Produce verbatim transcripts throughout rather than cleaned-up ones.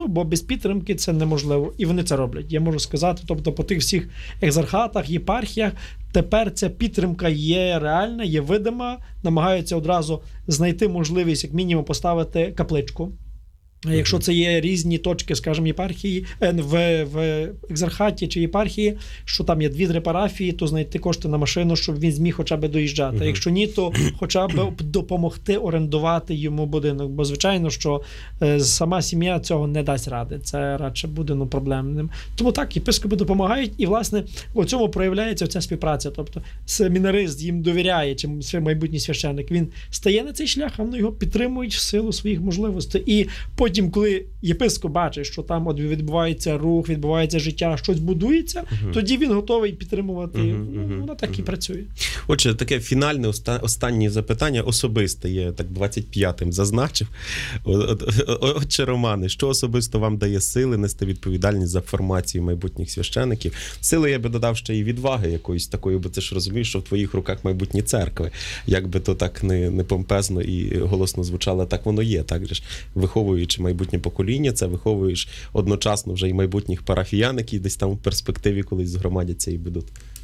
бо без підтримки це неможливо. І вони це роблять, я можу сказати. Тобто по тих всіх екзархатах, єпархіях тепер ця підтримка є реальна, є видима, намагаються одразу знайти можливість, як мінімум, поставити капличку. Якщо це є різні точки, скажімо, єпархії, в, в екзархаті чи єпархії, що там є дві-три парафії, то знайти кошти на машину, щоб він зміг хоча б доїжджати. Uh-huh. Якщо ні, то хоча б допомогти орендувати йому будинок. Бо, звичайно, що е, сама сім'я цього не дасть ради. Це радше буде ну, проблемним. Тому так, єпископи допомагають, і, власне, у цьому проявляється оця співпраця. Тобто семінарист їм довіряє, чи майбутній священник. Він стає на цей шлях, а вони його підтримують в силу своїх можливостей. І потім, коли єпископ бачить, що там от відбувається рух, відбувається життя, щось будується, uh-huh. тоді він готовий підтримувати. Uh-huh, uh-huh, ну, воно так uh-huh. і працює. Отже, таке фінальне, останнє запитання, особисте, я так двадцять п'ятим зазначив. Отче Романе, що особисто вам дає сили нести відповідальність за формацію майбутніх священиків? Сили, я би додав, ще і відваги якоїсь такої, бо ти ж розумієш, що в твоїх руках майбутні церкви. Як би то так не, не помпезно і голосно звучало, так воно є. Так же ж, виховуючи майбутнє покоління, це виховуєш одночасно вже і майбутніх парафіян, які десь там в перспективі колись згромадяться і будуть.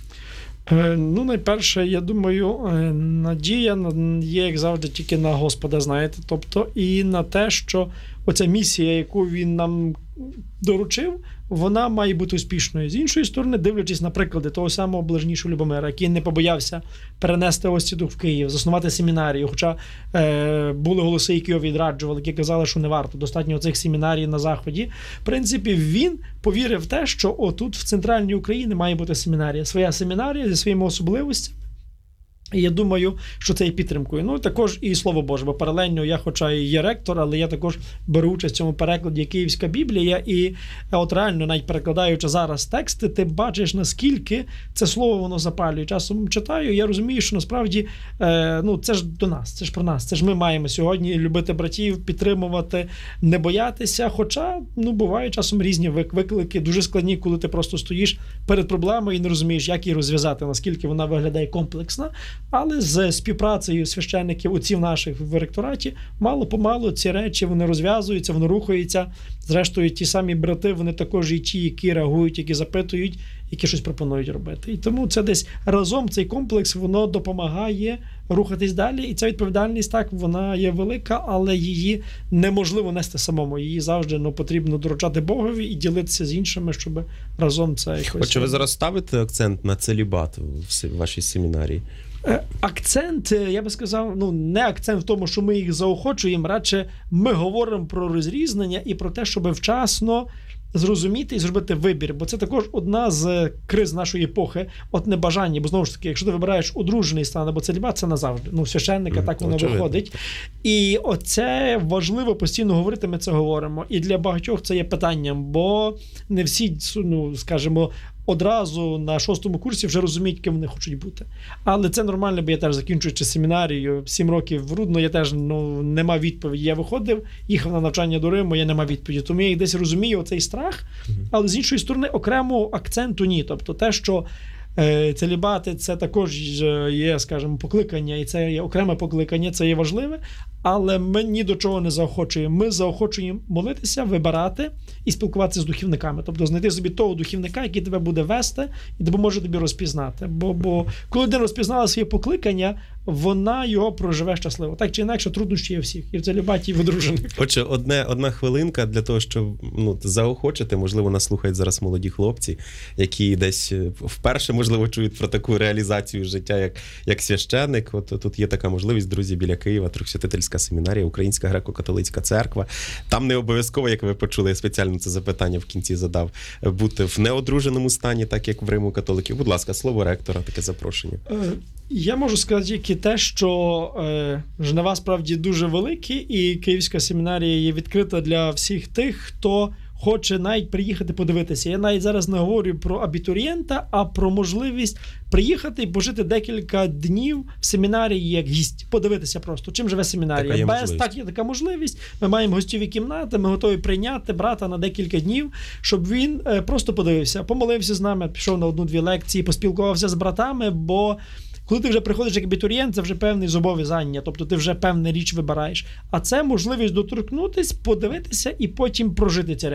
Ну, найперше, я думаю, надія є, як завжди, тільки на Господа, знаєте, тобто і на те, що оця місія, яку він нам доручив, вона має бути успішною. З іншої сторони, дивлячись на приклади того самого Блаженнішого Любомира, який не побоявся перенести освіту в Київ, заснувати семінарію, хоча е, були голоси, які його відраджували, які казали, що не варто, достатньо цих семінарій на Заході. В принципі, він повірив в те, що отут в центральній Україні має бути семінарія. Своя семінарія зі своїми особливостями. І я думаю, що це і підтримкою. Ну, також і Слово Боже, бо паралельно я, хоча і є ректор, але я також беру участь в цьому перекладі Київська Біблія, і от реально, навіть перекладаючи зараз тексти, ти бачиш, наскільки це слово воно запалює. Часом читаю, я розумію, що насправді, е, ну, це ж до нас, це ж про нас, це ж ми маємо сьогодні любити братів, підтримувати, не боятися, хоча, ну, бувають часом різні виклики, дуже складні, коли ти просто стоїш перед проблемою і не розумієш, як її розв'язати, наскільки вона виглядає комплексно. Але з співпрацею священників, отців наших в ректораті, мало-помалу ці речі, вони розв'язуються, вони рухаються. Зрештою, ті самі брати, вони також і ті, які реагують, які запитують, які щось пропонують робити. І тому це десь разом, цей комплекс, воно допомагає рухатись далі. І ця відповідальність, так, вона є велика, але її неможливо нести самому. Її завжди ну, потрібно доручати Богові і ділитися з іншими, щоб разом це якось... Отже, ви зараз ставите акцент на целібат в вашій семінарії? Акцент, я би сказав, ну не акцент в тому, що ми їх заохочуємо, радше ми говоримо про розрізнення і про те, щоб вчасно зрозуміти і зробити вибір, бо це також одна з криз нашої епохи, от небажання, бо знову ж таки, якщо ти вибираєш одружений стан або целібат, це назавжди, ну священника, mm, так воно очевидно. Виходить. І оце важливо постійно говорити, ми це говоримо, і для багатьох це є питанням, бо не всі, ну, скажімо, одразу на шостому курсі вже розуміють, ким вони хочуть бути. Але це нормально, бо я теж, закінчуючи семінарію, сім років в Рудно, я теж ну, не мав відповіді. Я виходив, їхав на навчання до Риму, я не мав відповіді. Тому я десь розумію оцей страх, але з іншої сторони окремого акценту ні. Тобто те, що е, целібати, це також є, скажімо, покликання, і це є окреме покликання, це є важливе, але ми ні до чого не заохочуємо. Ми заохочуємо молитися, вибирати і спілкуватися з духівниками. Тобто знайти собі того духівника, який тебе буде вести і допоможе тобі розпізнати. Бо, бо коли людина розпізнала своє покликання, вона його проживе щасливо. Так чи інакше, труднощі є всіх. І в целібаті, і в одружених. Отже, одне, одна хвилинка для того, щоб ну, заохочити, можливо, нас слухають зараз молоді хлопці, які десь вперше, можливо, чують про таку реалізацію життя, як, як священник. От тут є така можливість, друзі, біля Києва, Трьохсвятительська семінарія, Українська греко-католицька церква. Там не обов'язково, як ви почули, я спеціально це запитання в кінці задав, бути в неодруженому стані, так як в Риму католиків. Будь ласка, слово ректора, таке запрошення. Я можу сказати тільки те, що е, жнива справді дуже великі, і Київська семінарія є відкрита для всіх тих, хто хоче навіть приїхати подивитися. Я навіть зараз не говорю про абітурієнта, а про можливість приїхати і пожити декілька днів в семінарії як гість, подивитися просто, чим живе семінарія. Без, так, є така можливість. Ми маємо гостьові кімнати, ми готові прийняти брата на декілька днів, щоб він е, просто подивився, помолився з нами, пішов на одну-дві лекції, поспілкувався з братами, бо коли ти вже приходиш як абітурієнт, це вже певне зобов'язання, тобто ти вже певну річ вибираєш. А це можливість доторкнутись, подивитися і потім прожити ці